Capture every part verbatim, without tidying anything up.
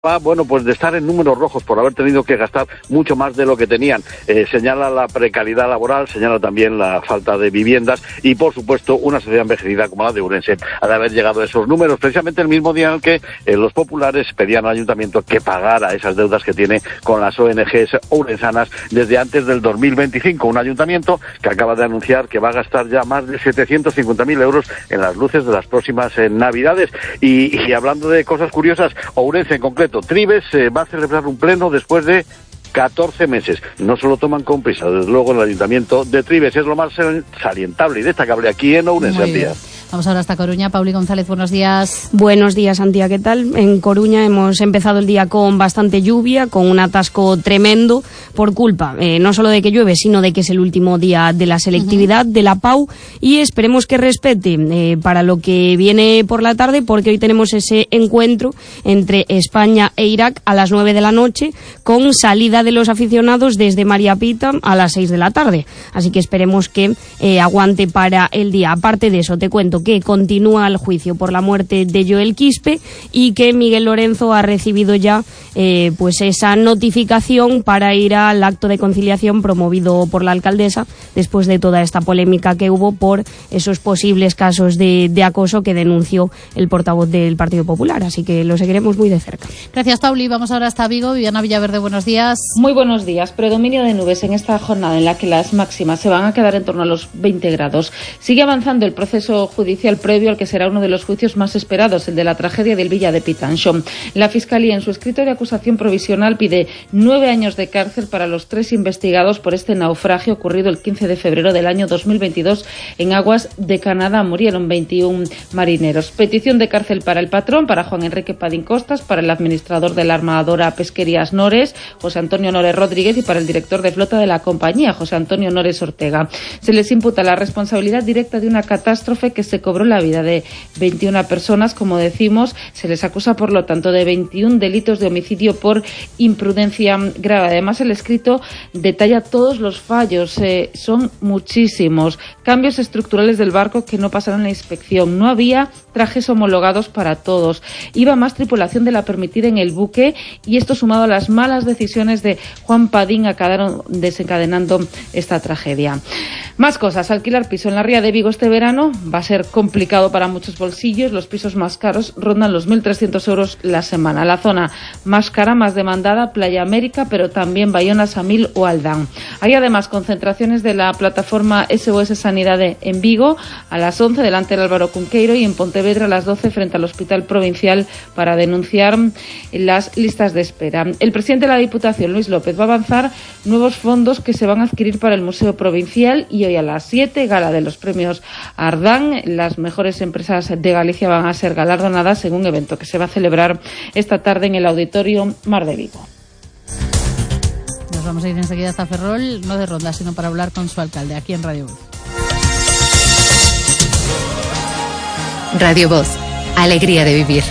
Bueno, pues de estar en números rojos por haber tenido que gastar mucho más de lo que tenían. Eh, señala la precariedad laboral, señala también la falta de viviendas y, por supuesto, una sociedad envejecida como la de Ourense ha de haber llegado a esos números precisamente el mismo día en el que eh, los populares pedían al ayuntamiento que pagara esas deudas que tiene con las O N Ges ourensanas desde antes del dos mil veinticinco. Un ayuntamiento que acaba de anunciar que va a gastar ya más de setecientos cincuenta mil euros en las luces de las próximas eh, Navidades. Y, y hablando de cosas curiosas, Ourense en concreto, Trives eh, va a celebrar un pleno después de catorce meses. No se lo toman con prisa, desde luego el Ayuntamiento de Trives es lo más salientable y destacable aquí en Ourense. Antía. Vamos ahora hasta Coruña. Pauli González, buenos días. Buenos días, Antía, ¿qué tal? En Coruña hemos empezado el día con bastante lluvia, con un atasco tremendo por culpa, eh, no solo de que llueve, sino de que es el último día de la selectividad uh-huh. de la P A U, y esperemos que respete eh, para lo que viene por la tarde, porque hoy tenemos ese encuentro entre España e Irak a las nueve de la noche, con salida de los aficionados desde María Pita a las seis de la tarde. Así que esperemos que eh, aguante para el día. Aparte de eso, te cuento que continúa el juicio por la muerte de Joel Quispe y que Miguel Lorenzo ha recibido ya eh, pues esa notificación para ir al acto de conciliación promovido por la alcaldesa después de toda esta polémica que hubo por esos posibles casos de, de acoso que denunció el portavoz del Partido Popular. Así que lo seguiremos muy de cerca. Gracias, Pauli. Vamos ahora hasta Vigo. Viviana Villaverde, buenos días. Muy buenos días. Predominio de nubes en esta jornada en la que las máximas se van a quedar en torno a los veinte grados. Sigue avanzando el proceso judicial previo al que será uno de los juicios más esperados, el de la tragedia del Villa de Pitanxo. La Fiscalía, en su escrito de acusación provisional, pide nueve años de cárcel para los tres investigados por este naufragio ocurrido el quince de febrero del año dos mil veintidós en aguas de Canadá. Murieron veintiún marineros. Petición de cárcel para el patrón, para Juan Enrique Padín Costas, para el administrador de la armadora Pesquerías Nores, José Antonio Nores Rodríguez, y para el director de flota de la compañía, José Antonio Nores Ortega. Se les imputa la responsabilidad directa de una catástrofe que se cobró la vida de veintiuna personas, como decimos. Se les acusa, por lo tanto, de veintiún delitos de homicidio por imprudencia grave. Además, el escrito detalla todos los fallos, eh, son muchísimos. Cambios estructurales del barco que no pasaron la inspección. No había trajes homologados para todos. Iba más tripulación de la permitida en el buque, y esto, sumado a las malas decisiones de Juan Padín, acabaron desencadenando esta tragedia. Más cosas. Alquilar piso en la Ría de Vigo este verano va a ser complicado para muchos bolsillos. Los pisos más caros rondan los mil trescientos euros la semana. La zona más cara, más demandada, Playa América, pero también Bayona, Samil o Aldán. Hay además concentraciones de la plataforma S O S Sanidad en Vigo a las once delante del Álvaro Cunqueiro, y en Pontevedra a las doce frente al Hospital Provincial para denunciar las listas de espera. El presidente de la Diputación, Luis López, va a avanzar nuevos fondos que se van a adquirir para el Museo Provincial, y hoy a las siete, gala de los premios Ardán. Las mejores empresas de Galicia van a ser galardonadas en un evento que se va a celebrar esta tarde en el Auditorio Mar de Vigo. Nos vamos a ir enseguida hasta Ferrol, no de ronda, sino para hablar con su alcalde, aquí en Radio Voz. Radio Voz, alegría de vivir.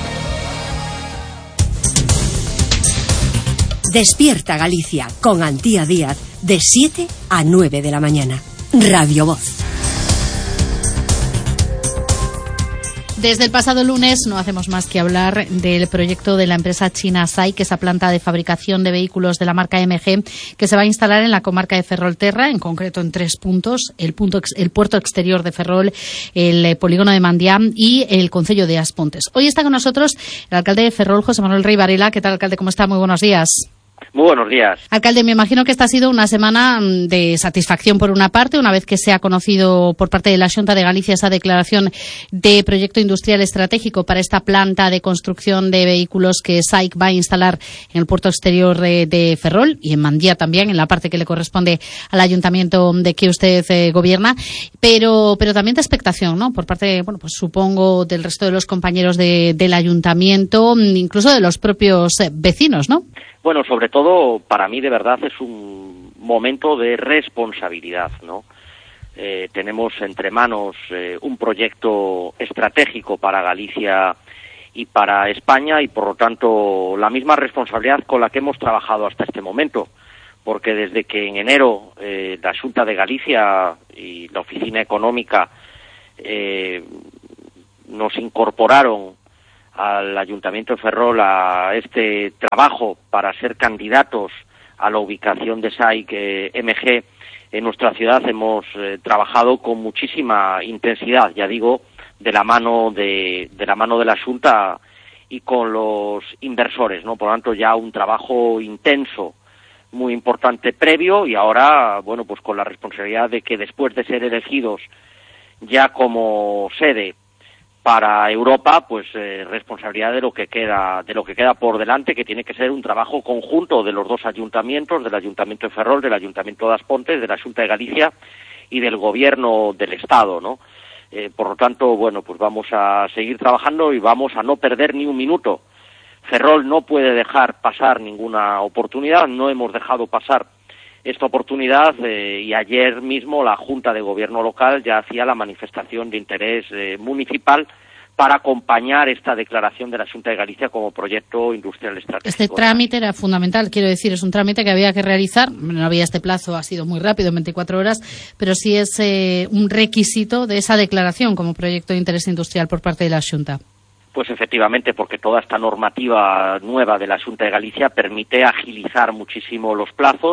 Despierta Galicia con Antía Díaz, de siete a nueve de la mañana. Radio Voz. Desde el pasado lunes no hacemos más que hablar del proyecto de la empresa china SAIC, esa planta de fabricación de vehículos de la marca M G, que se va a instalar en la comarca de Ferrolterra, en concreto en tres puntos: el, punto, el puerto exterior de Ferrol, el polígono de Mandiá y el concello de Aspontes. Hoy está con nosotros el alcalde de Ferrol, José Manuel Rey Varela. ¿Qué tal, alcalde? ¿Cómo está? Muy buenos días. Muy buenos días. Alcalde, me imagino que esta ha sido una semana de satisfacción por una parte, una vez que se ha conocido por parte de la Xunta de Galicia esa declaración de proyecto industrial estratégico para esta planta de construcción de vehículos que SAIC va a instalar en el puerto exterior de, de Ferrol y en Mandía también, en la parte que le corresponde al ayuntamiento de que usted eh, gobierna, pero pero también de expectación, ¿no? Por parte, bueno, pues supongo del resto de los compañeros de, del ayuntamiento, incluso de los propios eh, vecinos, ¿no? Bueno, sobre todo para mí de verdad es un momento de responsabilidad, ¿no? Eh, tenemos entre manos eh, un proyecto estratégico para Galicia y para España, y por lo tanto la misma responsabilidad con la que hemos trabajado hasta este momento, porque desde que en enero eh, la Xunta de Galicia y la Oficina Económica eh, nos incorporaron al Ayuntamiento de Ferrol a este trabajo para ser candidatos a la ubicación de S A I C M G en nuestra ciudad, hemos eh, trabajado con muchísima intensidad, ya digo, de la mano de, de la mano de la Xunta y con los inversores, ¿no? Por lo tanto, ya un trabajo intenso, muy importante previo, y ahora, bueno, pues con la responsabilidad de que después de ser elegidos ya como sede para Europa, pues eh, responsabilidad de lo que queda, de lo que queda por delante, que tiene que ser un trabajo conjunto de los dos ayuntamientos, del Ayuntamiento de Ferrol, del Ayuntamiento de As Pontes, de la Xunta de Galicia y del Gobierno del Estado, ¿no? Eh, por lo tanto, bueno, pues vamos a seguir trabajando y vamos a no perder ni un minuto. Ferrol no puede dejar pasar ninguna oportunidad, no hemos dejado pasar esta oportunidad eh, y ayer mismo la Junta de Gobierno local ya hacía la manifestación de interés eh, municipal para acompañar esta declaración de la Xunta de Galicia como proyecto industrial estratégico. Este trámite era fundamental, quiero decir, es un trámite que había que realizar, no había este plazo, ha sido muy rápido, en veinticuatro horas, pero sí es eh, un requisito de esa declaración como proyecto de interés industrial por parte de la Xunta. Pues efectivamente, porque toda esta normativa nueva de la Xunta de Galicia permite agilizar muchísimo los plazos,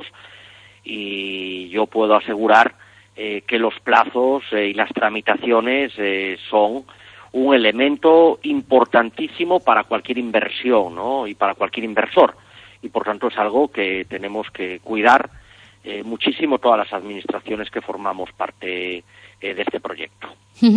y yo puedo asegurar eh, que los plazos eh, y las tramitaciones eh, son un elemento importantísimo para cualquier inversión, ¿no? Y para cualquier inversor, y por tanto es algo que tenemos que cuidar eh, muchísimo todas las administraciones que formamos parte eh, de este proyecto.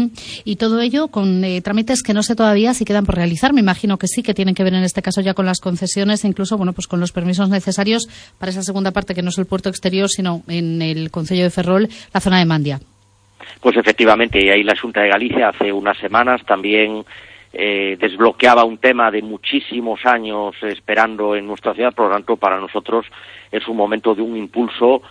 Y todo ello con eh, trámites que no sé todavía si quedan por realizar. Me imagino que sí, que tienen que ver en este caso ya con las concesiones e incluso, bueno, pues con los permisos necesarios para esa segunda parte, que no es el puerto exterior, sino en el concello de Ferrol, la zona de Mandia. Pues efectivamente, y ahí la Xunta de Galicia hace unas semanas también eh, desbloqueaba un tema de muchísimos años esperando en nuestra ciudad. Por lo tanto, para nosotros es un momento de un impulso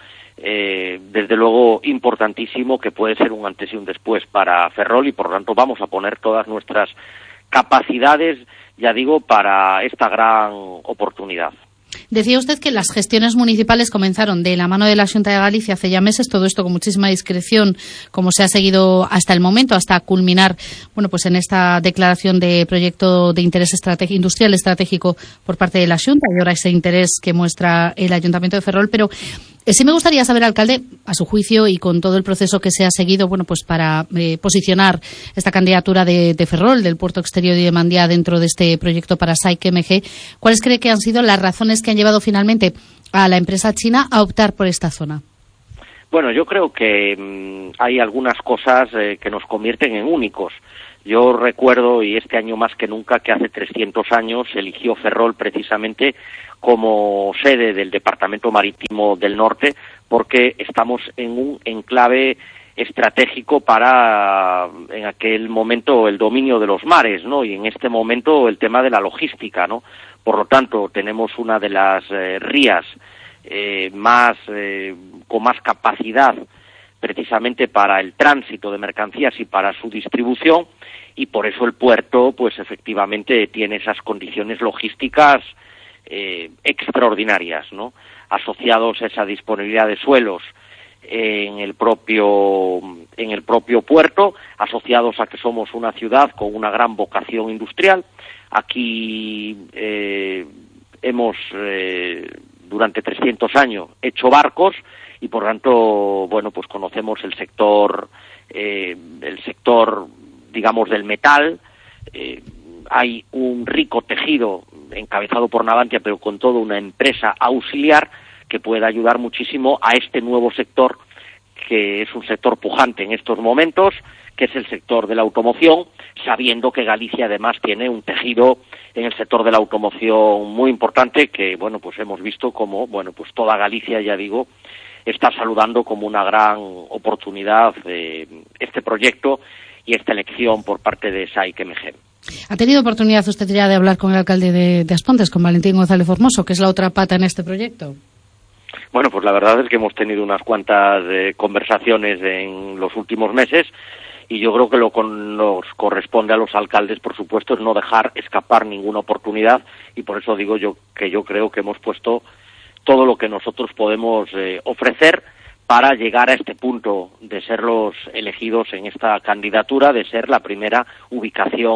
Eh, desde luego importantísimo, que puede ser un antes y un después para Ferrol, y por lo tanto vamos a poner todas nuestras capacidades, ya digo, para esta gran oportunidad. Decía usted que las gestiones municipales comenzaron de la mano de la Xunta de Galicia hace ya meses, todo esto con muchísima discreción, como se ha seguido hasta el momento, hasta culminar, bueno, pues en esta declaración de proyecto de interés estratégico, industrial estratégico por parte de la Xunta, y ahora ese interés que muestra el Ayuntamiento de Ferrol. Pero eh, sí me gustaría saber, alcalde, a su juicio y con todo el proceso que se ha seguido, bueno, pues para eh, posicionar esta candidatura de, de Ferrol, del puerto exterior y de Mandia, dentro de este proyecto para S A I C M G, ¿cuáles cree que han sido las razones que han llevado finalmente a la empresa china a optar por esta zona? Bueno, yo creo que mmm, hay algunas cosas eh, que nos convierten en únicos. Yo recuerdo, y este año más que nunca, que hace trescientos años se eligió Ferrol precisamente como sede del Departamento Marítimo del Norte, porque estamos en un enclave estratégico para, en aquel momento, el dominio de los mares, ¿no? Y en este momento el tema de la logística, ¿no? Por lo tanto, tenemos una de las eh, rías eh, más eh, con más capacidad precisamente para el tránsito de mercancías y para su distribución, y por eso el puerto, pues efectivamente tiene esas condiciones logísticas eh, extraordinarias, ¿no? Asociados a esa disponibilidad de suelos en el propio en el propio puerto, asociados a que somos una ciudad con una gran vocación industrial. Aquí eh, hemos eh, durante trescientos años hecho barcos, y por tanto, bueno, pues conocemos el sector eh, el sector digamos del metal. Eh, hay un rico tejido encabezado por Navantia, pero con toda una empresa auxiliar que puede ayudar muchísimo a este nuevo sector, que es un sector pujante en estos momentos, que es el sector de la automoción, sabiendo que Galicia además tiene un tejido en el sector de la automoción muy importante, que bueno, pues hemos visto como, bueno, pues toda Galicia, ya digo, está saludando como una gran oportunidad eh, este proyecto y esta elección por parte de S A I C M G. ¿Ha tenido oportunidad usted ya de hablar con el alcalde de, de As Pontes, con Valentín González Formoso, que es la otra pata en este proyecto? Bueno, pues la verdad es que hemos tenido unas cuantas eh, conversaciones en los últimos meses, y yo creo que lo que nos corresponde a los alcaldes, por supuesto, es no dejar escapar ninguna oportunidad, y por eso digo yo que yo creo que hemos puesto todo lo que nosotros podemos eh, ofrecer para llegar a este punto de ser los elegidos en esta candidatura, de ser la primera ubicación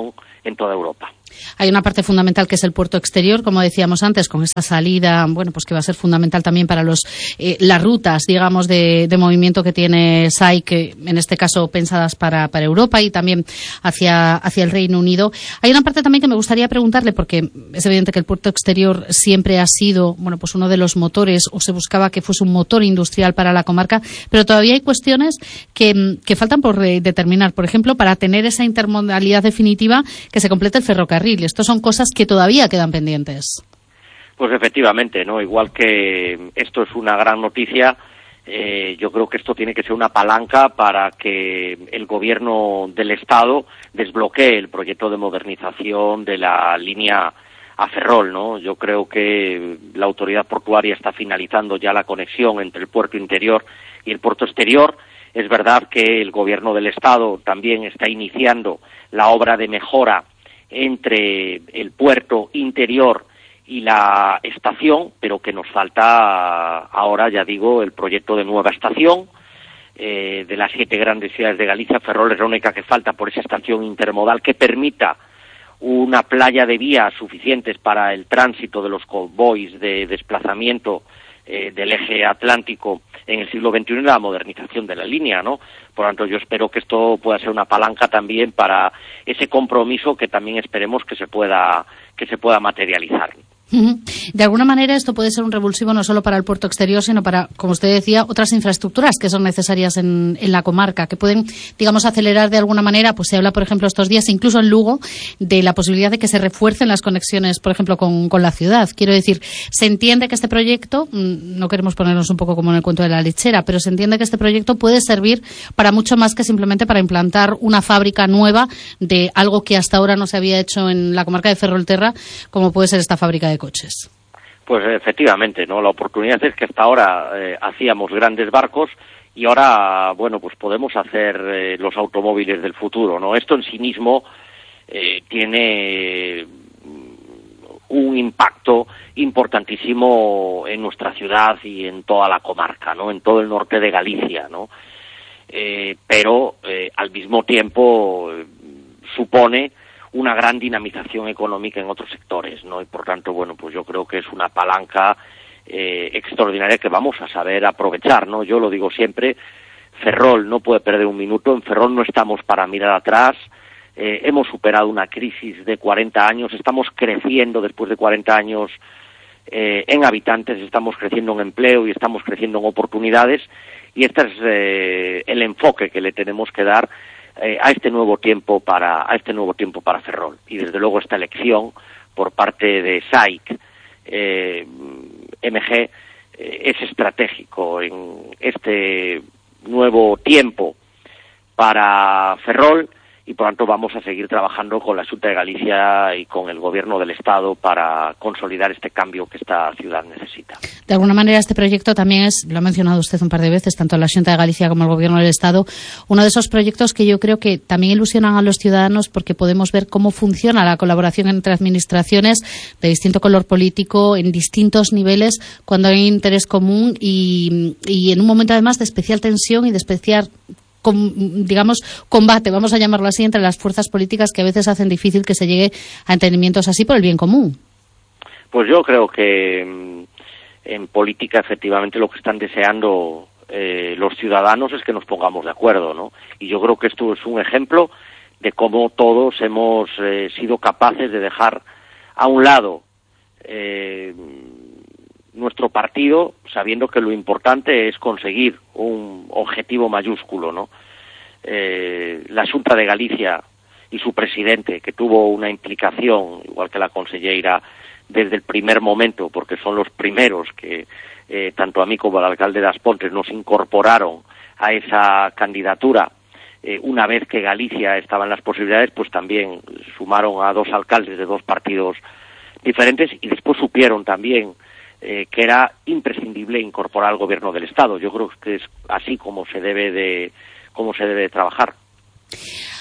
en toda Europa. Hay una parte fundamental que es el puerto exterior, como decíamos antes, con esa salida, bueno, pues que va a ser fundamental también para los eh, las rutas, digamos, de, de movimiento que tiene S A I, que en este caso pensadas para, para Europa y también hacia, hacia el Reino Unido. Hay una parte también que me gustaría preguntarle, porque es evidente que el puerto exterior siempre ha sido, bueno, pues uno de los motores, o se buscaba que fuese un motor industrial para la comarca, pero todavía hay cuestiones que, que faltan por eh, determinar. Por ejemplo, para tener esa intermodalidad definitiva, que se complete el ferrocarril. Estas son cosas que todavía quedan pendientes. Pues efectivamente, ¿no? Igual que esto es una gran noticia, eh, yo creo que esto tiene que ser una palanca para que el gobierno del Estado desbloquee el proyecto de modernización de la línea a Ferrol, ¿no? Yo creo que la autoridad portuaria está finalizando ya la conexión entre el puerto interior y el puerto exterior. Es verdad que el gobierno del Estado también está iniciando la obra de mejora entre el puerto interior y la estación, pero que nos falta ahora, ya digo, el proyecto de nueva estación. Eh, de las siete grandes ciudades de Galicia, Ferrol es la única que falta por esa estación intermodal que permita una playa de vías suficientes para el tránsito de los convoys de desplazamiento eh, del eje atlántico en el siglo veintiuno y la modernización de la línea, ¿no? Por lo tanto, yo espero que esto pueda ser una palanca también para ese compromiso que también esperemos que se pueda que se pueda materializar. De alguna manera esto puede ser un revulsivo no solo para el puerto exterior, sino para, como usted decía, otras infraestructuras que son necesarias en, en la comarca, que pueden, digamos, acelerar de alguna manera. Pues se habla, por ejemplo, estos días, incluso en Lugo, de la posibilidad de que se refuercen las conexiones, por ejemplo, con, con la ciudad. Quiero decir, se entiende que este proyecto, no queremos ponernos un poco como en el cuento de la lechera, pero se entiende que este proyecto puede servir para mucho más que simplemente para implantar una fábrica nueva de algo que hasta ahora no se había hecho en la comarca de Ferrolterra, como puede ser esta fábrica de coches. Pues efectivamente, ¿no? La oportunidad es que hasta ahora eh, hacíamos grandes barcos y ahora, bueno, pues podemos hacer eh, los automóviles del futuro, ¿no? Esto en sí mismo eh, tiene un impacto importantísimo en nuestra ciudad y en toda la comarca, ¿no? En todo el norte de Galicia, ¿no? Eh, pero eh, al mismo tiempo eh, supone una gran dinamización económica en otros sectores, ¿no? Y por tanto, bueno, pues yo creo que es una palanca eh, extraordinaria que vamos a saber aprovechar, ¿no? Yo lo digo siempre, Ferrol no puede perder un minuto, en Ferrol no estamos para mirar atrás, eh, hemos superado una crisis de cuarenta años, estamos creciendo después de cuarenta años eh, en habitantes, estamos creciendo en empleo y estamos creciendo en oportunidades, y este es eh, el enfoque que le tenemos que dar Eh, a este nuevo tiempo para a este nuevo tiempo para Ferrol. Y desde luego esta elección por parte de S A I C eh, M G eh, es estratégico en este nuevo tiempo para Ferrol, y por tanto vamos a seguir trabajando con la Xunta de Galicia y con el Gobierno del Estado para consolidar este cambio que esta ciudad necesita. De alguna manera este proyecto también es, lo ha mencionado usted un par de veces, tanto la Xunta de Galicia como el Gobierno del Estado, uno de esos proyectos que yo creo que también ilusionan a los ciudadanos, porque podemos ver cómo funciona la colaboración entre administraciones de distinto color político en distintos niveles cuando hay interés común y, y en un momento además de especial tensión y de especial Con, digamos, combate, vamos a llamarlo así, entre las fuerzas políticas que a veces hacen difícil que se llegue a entendimientos así por el bien común. Pues yo creo que en política efectivamente lo que están deseando eh, los ciudadanos es que nos pongamos de acuerdo, ¿no? Y yo creo que esto es un ejemplo de cómo todos hemos eh, sido capaces de dejar a un lado eh, nuestro partido, sabiendo que lo importante es conseguir un objetivo mayúsculo, ¿no? Eh, la Xunta de Galicia y su presidente, que tuvo una implicación, igual que la conselleira, desde el primer momento, porque son los primeros que, eh, tanto a mí como al alcalde de As Pontes, nos incorporaron a esa candidatura. Eh, una vez que Galicia estaba en las posibilidades, pues también sumaron a dos alcaldes de dos partidos diferentes, y después supieron también Eh, que era imprescindible incorporar al Gobierno del Estado. Yo creo que es así como se debe de como se debe de trabajar.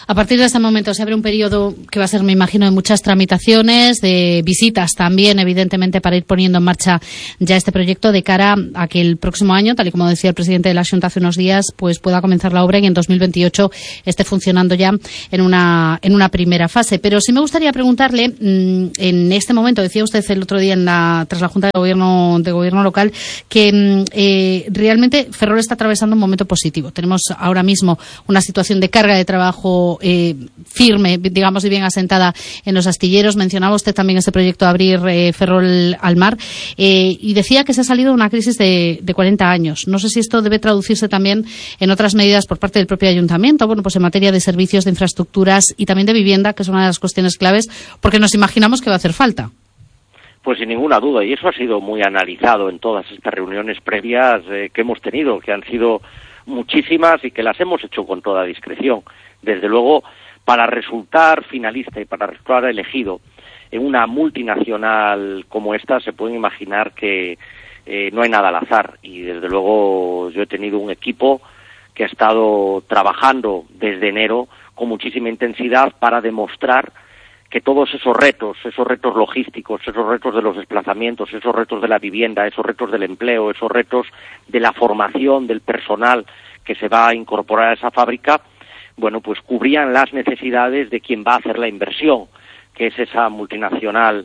A partir de este momento se abre un periodo que va a ser, me imagino, de muchas tramitaciones, de visitas también, evidentemente, para ir poniendo en marcha ya este proyecto de cara a que el próximo año, tal y como decía el presidente de la Xunta hace unos días, pues pueda comenzar la obra y en dos mil veintiocho esté funcionando ya en una en una primera fase. Pero sí me gustaría preguntarle, en este momento, decía usted el otro día en la, tras la Junta de Gobierno de Gobierno local, que eh, realmente Ferrol está atravesando un momento positivo. Tenemos ahora mismo una situación de carga de trabajo eh, firme, digamos, y bien asentada en los astilleros. Mencionaba usted también este proyecto de abrir eh, Ferrol al mar eh, y decía que se ha salido de una crisis de, de cuarenta años. No sé si esto debe traducirse también en otras medidas por parte del propio ayuntamiento, bueno, pues en materia de servicios, de infraestructuras y también de vivienda, que es una de las cuestiones claves, porque nos imaginamos que va a hacer falta. Pues sin ninguna duda, y eso ha sido muy analizado en todas estas reuniones previas eh, que hemos tenido, que han sido muchísimas y que las hemos hecho con toda discreción. Desde luego, para resultar finalista y para resultar elegido en una multinacional como esta, se pueden imaginar que eh, no hay nada al azar. Y desde luego yo he tenido un equipo que ha estado trabajando desde enero con muchísima intensidad para demostrar que todos esos retos, esos retos logísticos, esos retos de los desplazamientos, esos retos de la vivienda, esos retos del empleo, esos retos de la formación del personal que se va a incorporar a esa fábrica, bueno, pues cubrían las necesidades de quien va a hacer la inversión, que es esa multinacional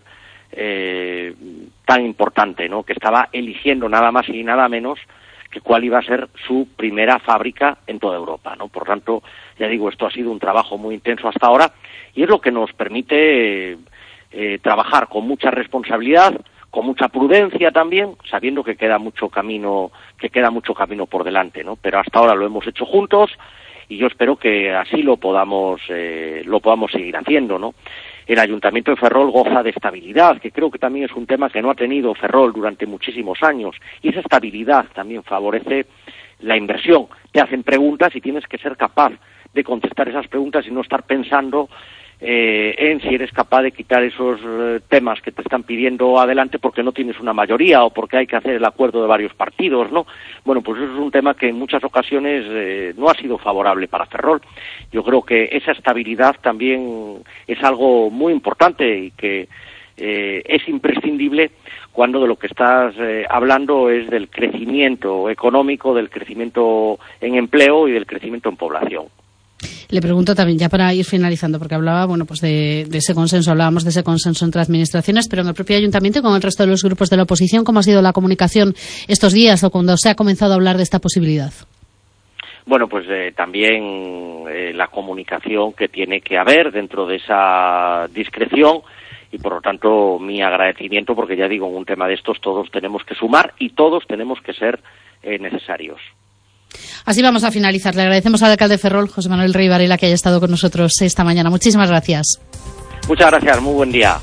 eh, tan importante, ¿no?, que estaba eligiendo nada más y nada menos que cuál iba a ser su primera fábrica en toda Europa, ¿no? Por tanto, ya digo, esto ha sido un trabajo muy intenso hasta ahora y es lo que nos permite eh, eh, trabajar con mucha responsabilidad, con mucha prudencia también, sabiendo que queda mucho camino, que queda mucho camino por delante, ¿no? Pero hasta ahora lo hemos hecho juntos y yo espero que así lo podamos eh, lo podamos seguir haciendo, ¿no? El Ayuntamiento de Ferrol goza de estabilidad, que creo que también es un tema que no ha tenido Ferrol durante muchísimos años, y esa estabilidad también favorece la inversión. Te hacen preguntas y tienes que ser capaz de contestar esas preguntas y no estar pensando eh, en si eres capaz de quitar esos eh, temas que te están pidiendo adelante porque no tienes una mayoría o porque hay que hacer el acuerdo de varios partidos, ¿no? Bueno, pues eso es un tema que en muchas ocasiones eh, no ha sido favorable para Ferrol. Yo creo que esa estabilidad también es algo muy importante y que eh, es imprescindible cuando de lo que estás eh, hablando es del crecimiento económico, del crecimiento en empleo y del crecimiento en población. Le pregunto también, ya para ir finalizando, porque hablaba, bueno, pues de, de ese consenso, hablábamos de ese consenso entre administraciones, pero en el propio ayuntamiento y con el resto de los grupos de la oposición, ¿cómo ha sido la comunicación estos días o cuando se ha comenzado a hablar de esta posibilidad? Bueno, pues eh, también eh, la comunicación que tiene que haber dentro de esa discreción y por lo tanto mi agradecimiento, porque ya digo, en un tema de estos todos tenemos que sumar y todos tenemos que ser eh, necesarios. Así vamos a finalizar. Le agradecemos al alcalde de Ferrol, José Manuel Rey Varela, que haya estado con nosotros esta mañana. Muchísimas gracias. Muchas gracias, muy buen día.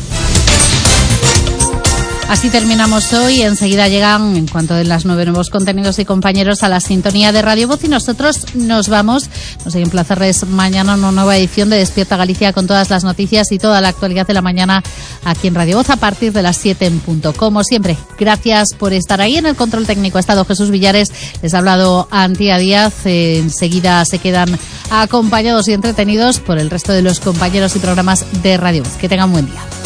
Así terminamos hoy. Enseguida llegan, en cuanto de las nueve, nuevos contenidos y compañeros a la sintonía de Radio Voz y nosotros nos vamos. Nos hay emplazarles mañana una nueva edición de Despierta Galicia con todas las noticias y toda la actualidad de la mañana aquí en Radio Voz a partir de las siete en punto. Como siempre, gracias por estar ahí. En el control técnico ha estado Jesús Villares. Les ha hablado Antía Díaz. Eh, enseguida se quedan acompañados y entretenidos por el resto de los compañeros y programas de Radio Voz. Que tengan buen día.